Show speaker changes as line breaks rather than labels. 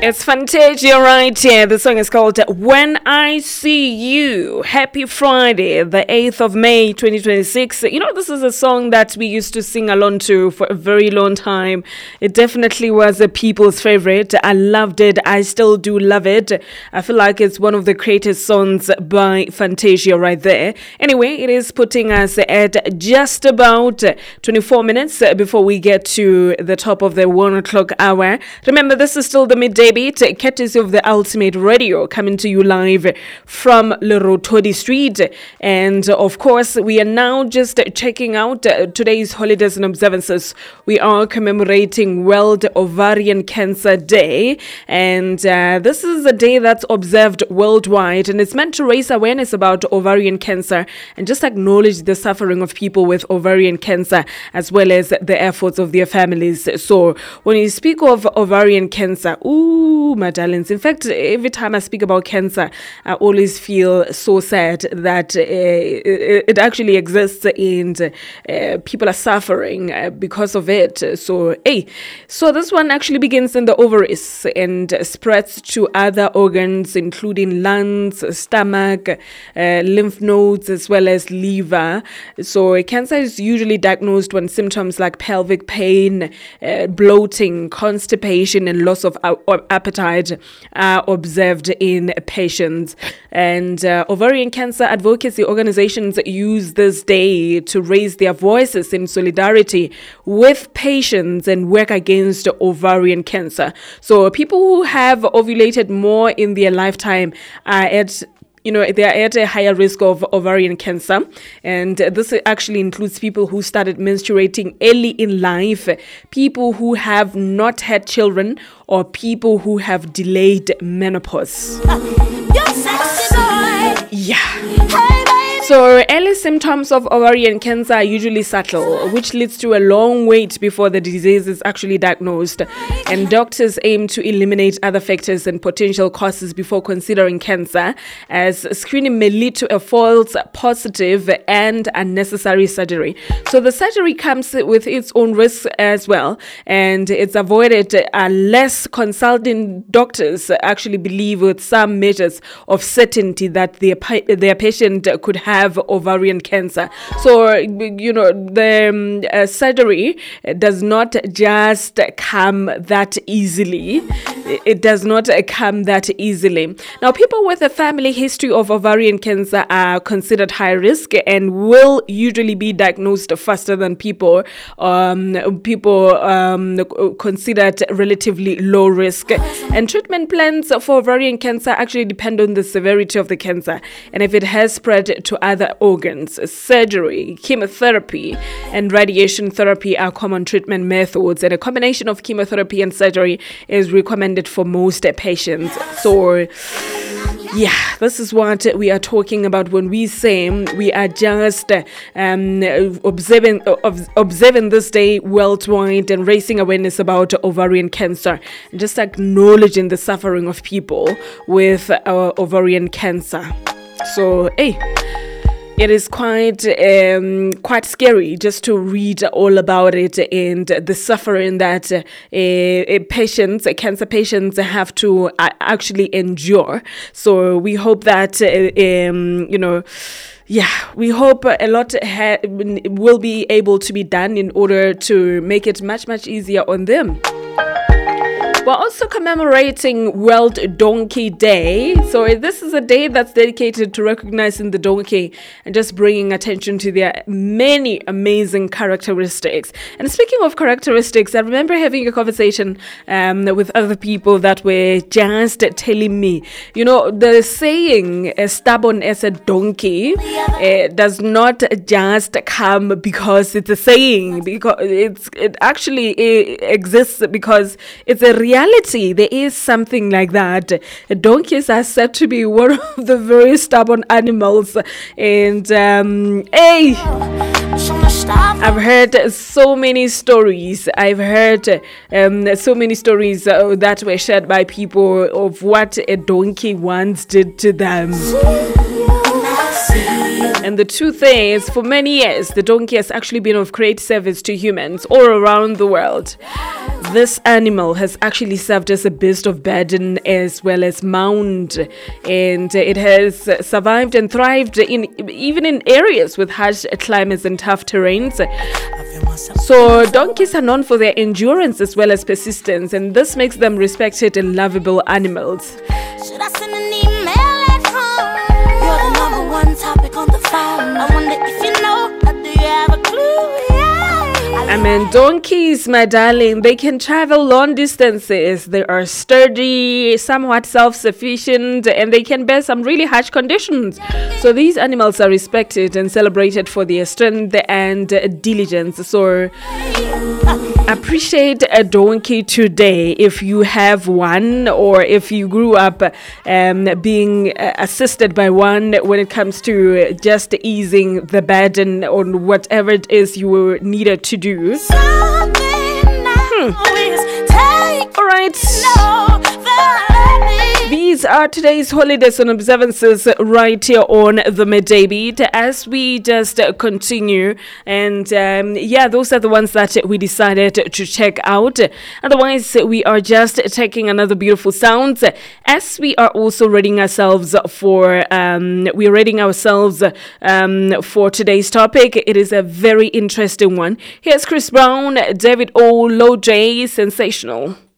It's Fantasia right here. The song is called When I See You. Happy Friday, the 8th of May, 2026. You know, this is a song that we used to sing along to for a very long time. It definitely was a people's favorite. I loved it. I still do love it. I feel like it's one of the greatest songs by Fantasia right there. Anyway, it is putting us at just about 24 minutes before we get to the top of the 1 o'clock hour. Remember, this is still the midday beat, courtesy of the Ultimate Radio, coming to you live from Lerotodi Street. And of course, we are now just checking out today's holidays and observances. We are commemorating World Ovarian Cancer Day, and this is a day that's observed worldwide, and it's meant to raise awareness about ovarian cancer and just acknowledge the suffering of people with ovarian cancer as well as the efforts of their families. So when you speak of ovarian cancer, my darlings, in fact, every time I speak about cancer, I always feel so sad that it actually exists and people are suffering because of it. So this one actually begins in the ovaries and spreads to other organs, including lungs, stomach, lymph nodes, as well as liver. So cancer is usually diagnosed when symptoms like pelvic pain, bloating, constipation, and loss of appetite are observed in patients. And ovarian cancer advocacy organizations use this day to raise their voices in solidarity with patients and work against ovarian cancer. So people who have ovulated more in their lifetime are they are at a higher risk of ovarian cancer. And this actually includes people who started menstruating early in life, people who have not had children, or people who have delayed menopause. So early symptoms of ovarian cancer are usually subtle, which leads to a long wait before the disease is actually diagnosed. And doctors aim to eliminate other factors and potential causes before considering cancer, as screening may lead to a false positive and unnecessary surgery. So the surgery comes with its own risks as well, and it's avoided unless consulting doctors actually believe with some measures of certainty that their patient could have ovarian cancer. So, the surgery does not just come that easily. It does not come that easily. Now, people with a family history of ovarian cancer are considered high risk and will usually be diagnosed faster than people considered relatively low risk. And treatment plans for ovarian cancer actually depend on the severity of the cancer and if it has spread to other organs. Surgery, chemotherapy, and radiation therapy are common treatment methods, and a combination of chemotherapy and surgery is recommended for most patients. So this is what we are talking about when we say we are just observing this day worldwide and raising awareness about ovarian cancer, and just acknowledging the suffering of people with ovarian cancer. So, it is quite scary just to read all about it and the suffering that cancer patients have to actually endure. So we hope that we hope a lot will be able to be done in order to make it much, much easier on them. We're also commemorating World Donkey Day. So this is a day that's dedicated to recognizing the donkey and just bringing attention to their many amazing characteristics. And speaking of characteristics, I remember having a conversation with other people that were just telling me, the saying stubborn as a donkey does not just come because it's a saying, because it actually exists because it's a reality. There is something like that. Donkeys are said to be one of the very stubborn animals, and I've heard so many stories. I've heard so many stories that were shared by people of what a donkey once did to them. And the truth is, for many years, the donkey has actually been of great service to humans all around the world. This animal has actually served as a beast of burden as well as mound, and it has survived and thrived even in areas with harsh climates and tough terrains. So donkeys are known for their endurance as well as persistence, and this makes them respected and lovable animals.
Should I send an email at home? You're the number one topic on the phone. I wonder if you know, or do you have a clue?
I mean, donkeys, my darling, they can travel long distances. They are sturdy, somewhat self-sufficient, and they can bear some really harsh conditions. So these animals are respected and celebrated for their strength and diligence. So appreciate a donkey today if you have one, or if you grew up being assisted by one when it comes to just easing the burden on whatever it is you needed to do. All right. These are today's holidays and observances right here on the Midday Beat as we just continue. And those are the ones that we decided to check out. Otherwise, we are just taking another beautiful sounds as we are also readying ourselves for for today's topic. It is a very interesting one. Here's Chris Brown, David O, Low J, Sensational.